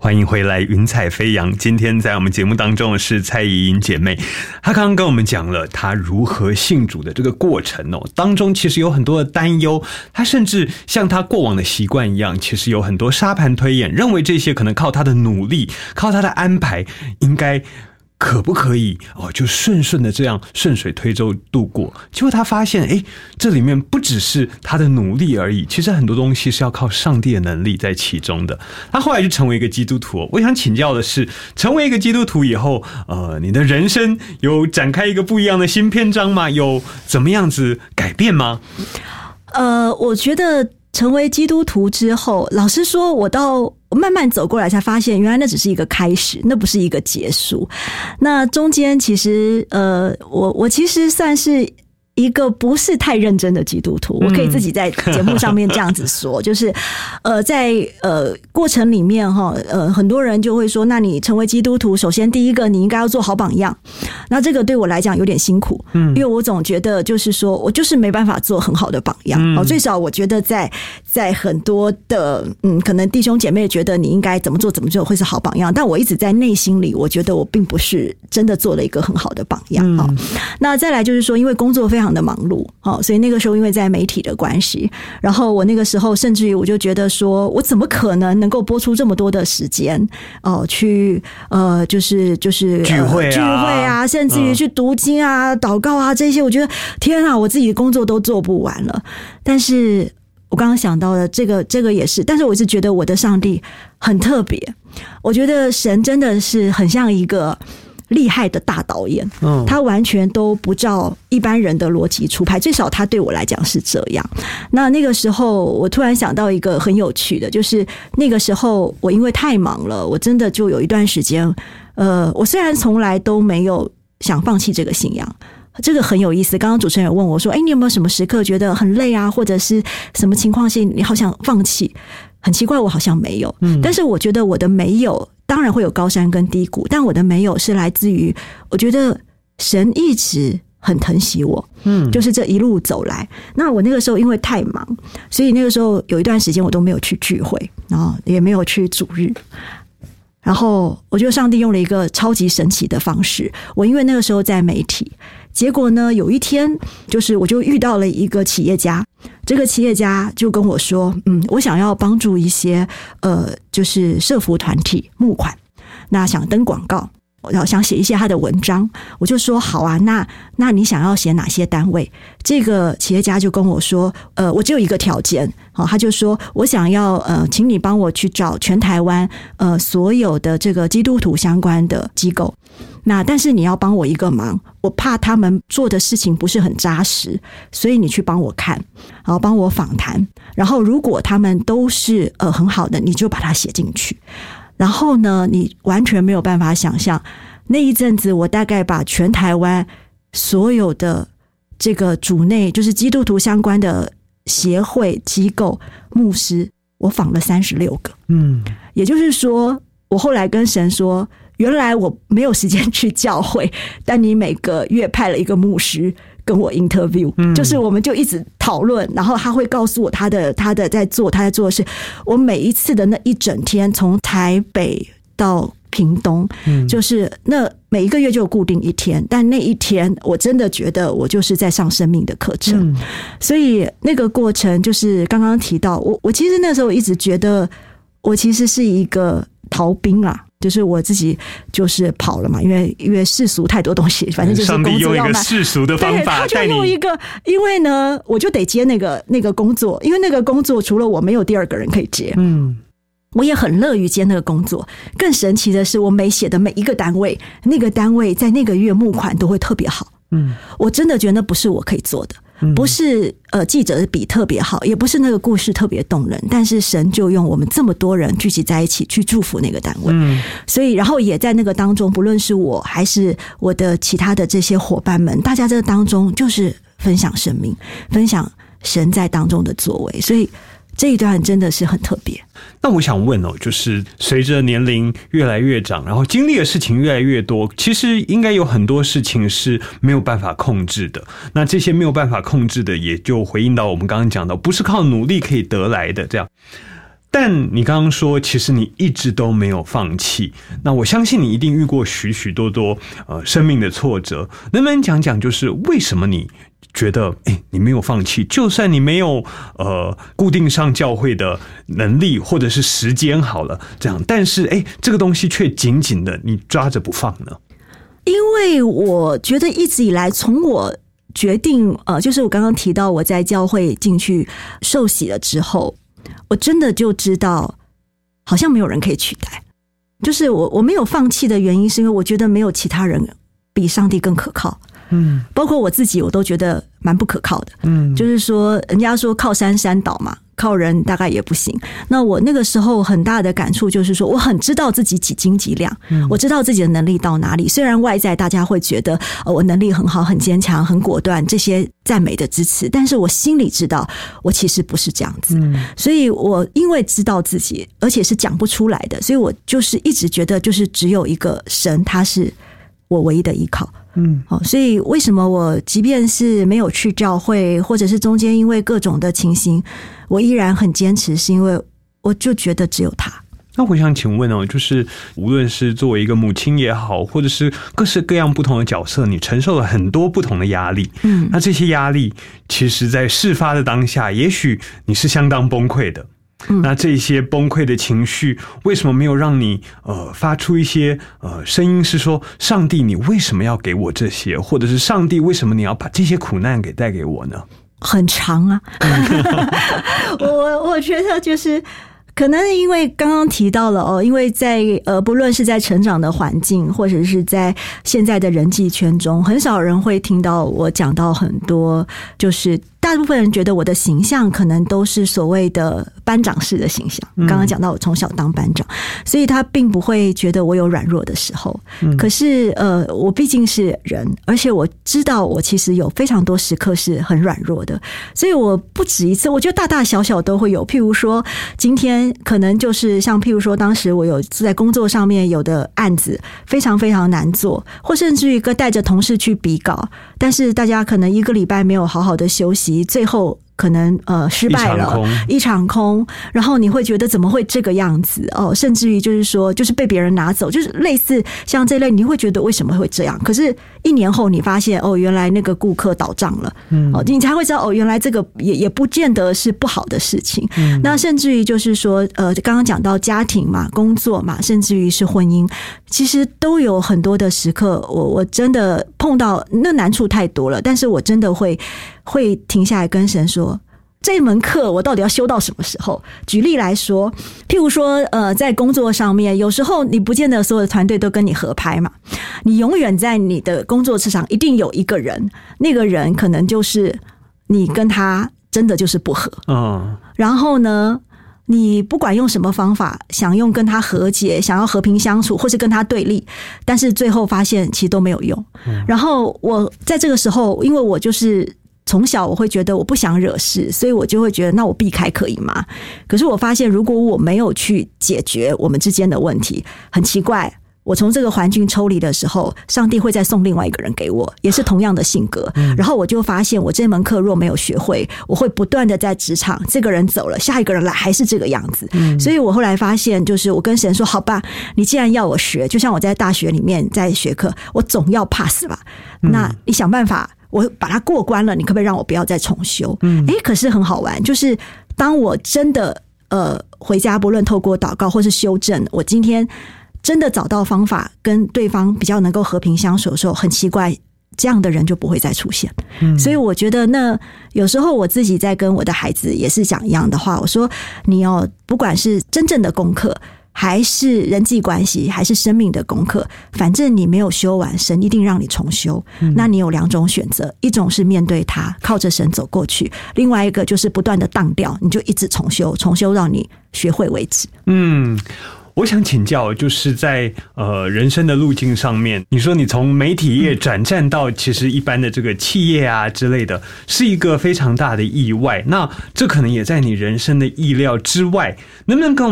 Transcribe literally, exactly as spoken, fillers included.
欢迎回来云彩飞扬。今天在我们节目当中是蔡宜莹姐妹，她刚刚跟我们讲了她如何信主的这个过程哦，当中其实有很多的担忧，她甚至像她过往的习惯一样，其实有很多沙盘推演，认为这些可能靠她的努力，靠她的安排，应该可不可以哦，就顺顺的这样顺水推舟度过。结果他发现，哎，这里面不只是他的努力而已，其实很多东西是要靠上帝的能力在其中的。他后来就成为一个基督徒哦。我想请教的是，成为一个基督徒以后，呃，你的人生有展开一个不一样的新篇章吗？有怎么样子改变吗？ 呃，我觉得成为基督徒之后，老实说，我到我慢慢走过来才发现，原来那只是一个开始，那不是一个结束。那中间其实呃，我我其实算是一个不是太认真的基督徒，我可以自己在节目上面这样子说，就是呃，在呃过程里面哈，呃，很多人就会说，那你成为基督徒，首先第一个你应该要做好榜样。那这个对我来讲有点辛苦，嗯，因为我总觉得就是说我就是没办法做很好的榜样，嗯，最少我觉得在在很多的嗯，可能弟兄姐妹觉得你应该怎么做怎么做会是好榜样，但我一直在内心里，我觉得我并不是真的做了一个很好的榜样。嗯，那再来就是说，因为工作非常的忙碌，所以那个时候因为在媒体的关系，然后我那个时候甚至于我就觉得说，我怎么可能能够播出这么多的时间哦，去呃，就是就是聚会啊， 聚会啊，甚至于去读经啊、嗯、祷告啊这些，我觉得天啊，我自己的工作都做不完了。但是我刚刚想到的这个，这个也是，但是我是觉得我的上帝很特别，我觉得神真的是很像一个厉害的大导演，嗯，他完全都不照一般人的逻辑出牌，最少他对我来讲是这样。那那个时候我突然想到一个很有趣的，就是那个时候我因为太忙了，我真的就有一段时间，呃，我虽然从来都没有想放弃这个信仰，这个很有意思。刚刚主持人有问我说，哎，你有没有什么时刻觉得很累啊，或者是什么情况下你好想放弃？很奇怪，我好像没有，嗯，但是我觉得我的没有当然会有高山跟低谷，但我的没有是来自于我觉得神一直很疼惜我，嗯，就是这一路走来。那我那个时候因为太忙，所以那个时候有一段时间我都没有去聚会，然后也没有去主日。然后我觉得上帝用了一个超级神奇的方式，我因为那个时候在媒体，结果呢有一天就是我就遇到了一个企业家，这个企业家就跟我说，嗯，我想要帮助一些呃就是社福团体募款，那想登广告，然后想写一些他的文章。我就说好啊，那那你想要写哪些单位？这个企业家就跟我说，呃，我只有一个条件，好，他就说我想要呃，请你帮我去找全台湾呃所有的这个基督徒相关的机构。那但是你要帮我一个忙，我怕他们做的事情不是很扎实，所以你去帮我看，然后帮我访谈，然后如果他们都是呃很好的，你就把它写进去。然后呢，你完全没有办法想象，那一阵子我大概把全台湾所有的这个主内就是基督徒相关的协会机构牧师，我访了三十六个。嗯，也就是说，我后来跟神说，原来我没有时间去教会，但你每个月派了一个牧师跟我 interview，嗯，就是我们就一直讨论，然后他会告诉我他的他的在做他在做的事。我每一次的那一整天，从台北到屏东，嗯，就是那每一个月就有固定一天，但那一天我真的觉得我就是在上生命的课程，嗯，所以那个过程就是刚刚提到，我我其实那时候一直觉得我其实是一个逃兵啦。就是我自己就是跑了嘛，因为因为世俗太多东西，反正就是工作要上帝用一个世俗的方法带你，他就用一个，因为呢，我就得接那个那个工作，因为那个工作除了我没有第二个人可以接，嗯，我也很乐于接那个工作。更神奇的是，我每写的每一个单位，那个单位在那个月募款都会特别好，嗯，我真的觉得那不是我可以做的。不是呃记者比特别好，也不是那个故事特别动人，但是神就用我们这么多人聚集在一起去祝福那个单位，嗯，所以然后也在那个当中，不论是我还是我的其他的这些伙伴们，大家这个当中就是分享生命，分享神在当中的作为，所以这一段真的是很特别。 那我想问哦，就是随着年龄越来越长，然后经历的事情越来越多，其实应该有很多事情是没有办法控制的。那这些没有办法控制的，也就回应到我们刚刚讲到，不是靠努力可以得来的。这样， 但你刚刚说，其实你一直都没有放弃。那我相信你一定遇过许许多多呃生命的挫折，能不能讲讲，就是为什么你觉得，哎，你没有放弃？就算你没有呃固定上教会的能力或者是时间好了，这样，但是哎，这个东西却紧紧的你抓着不放呢？ 因为我觉得一直以来，从我决定呃，就是我刚刚提到我在教会进去受洗了之后。我真的就知道好像没有人可以取代，就是我我没有放弃的原因是因为我觉得没有其他人比上帝更可靠。嗯，包括我自己我都觉得蛮不可靠的。嗯，就是说人家说靠山山倒嘛，靠人大概也不行。那我那个时候很大的感触就是说，我很知道自己几斤几两，嗯、我知道自己的能力到哪里。虽然外在大家会觉得、呃、我能力很好、很坚强、很果断，这些赞美的支持，但是我心里知道我其实不是这样子。嗯、所以我因为知道自己，而且是讲不出来的，所以我就是一直觉得就是只有一个神，他是我唯一的依靠。嗯，好，所以为什么我即便是没有去教会，或者是中间因为各种的情形，我依然很坚持，是因为我就觉得只有他。 那我想请问哦，就是无论是作为一个母亲也好，或者是各式各样不同的角色，你承受了很多不同的压力。嗯，那这些压力，其实在事发的当下，也许你是相当崩溃的。那这些崩溃的情绪为什么没有让你呃发出一些呃声音，是说上帝你为什么要给我这些，或者是上帝为什么你要把这些苦难给带给我呢？ 很长啊我我觉得就是可能因为刚刚提到了哦，因为在呃不论是在成长的环境，或者是在现在的人际圈中，很少人会听到我讲到很多，就是大部分人觉得我的形象可能都是所谓的班长式的形象。刚刚讲到我从小当班长，所以他并不会觉得我有软弱的时候。可是呃，我毕竟是人，而且我知道我其实有非常多时刻是很软弱的，所以我不止一次，我觉得大大小小都会有。譬如说，今天可能就是像譬如说，当时我有在工作上面有的案子非常非常难做，或甚至于一个带着同事去比稿，但是大家可能一个礼拜没有好好的休息，最后可能呃失败了，一场空，然后你会觉得怎么会这个样子哦，甚至于就是说就是被别人拿走，就是类似像这类，你会觉得为什么会这样？可是一年后你发现哦，原来那个顾客倒账了，嗯，哦，你才会知道哦，原来这个也也不见得是不好的事情。嗯、那甚至于就是说呃，刚刚讲到家庭嘛、工作嘛，甚至于是婚姻，其实都有很多的时刻，我我真的碰到那难处太多了，但是我真的会会停下来跟神说。这门课我到底要修到什么时候？举例来说，譬如说，呃，在工作上面，有时候你不见得所有的团队都跟你合拍嘛，你永远在你的工作职场一定有一个人，那个人可能就是你跟他真的就是不合。嗯，然后呢？你不管用什么方法，想用跟他和解，想要和平相处，或是跟他对立，但是最后发现其实都没有用。嗯、然后我在这个时候，因为我就是从小我会觉得我不想惹事，所以我就会觉得那我避开可以吗？可是我发现如果我没有去解决我们之间的问题，很奇怪。我从这个环境抽离的时候，上帝会再送另外一个人给我，也是同样的性格。嗯、然后我就发现，我这门课若没有学会，我会不断的在职场，这个人走了，下一个人来，还是这个样子。嗯、所以我后来发现，就是我跟神说：“好吧，你既然要我学，就像我在大学里面在学课，我总要 pass 吧？嗯、那你想办法，我把它过关了，你可不可以让我不要再重修？”嗯，哎，可是很好玩，就是当我真的呃回家，不论透过祷告或是修正，我今天。真的找到方法跟对方比较能够和平相处的时候，很奇怪，这样的人就不会再出现。嗯、所以我觉得那有时候我自己在跟我的孩子也是讲一样的话，我说你哦，不管是真正的功课，还是人际关系，还是生命的功课，反正你没有修完，神一定让你重修。嗯、那你有两种选择，一种是面对它，靠着神走过去；另外一个就是不断的当掉，你就一直重修，重修到你学会为止。 嗯。我想请教，就是在呃人生的路径上面，你说你从媒体业转战到其实一般的这个企业啊之类的，是一个非常大的意外。那这可能也在你人生的意料之外，能不能跟